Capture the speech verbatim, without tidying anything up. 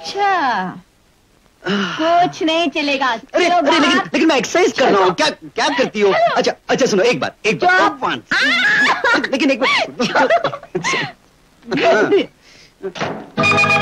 अच्छा, कुछ नहीं चलेगा। अरे, अरे लेकिन लेकिन मैं एक्सरसाइज कर रहा हूँ। क्या क्या करती हो? अच्छा अच्छा सुनो, एक बात एक बात लेकिन एक बात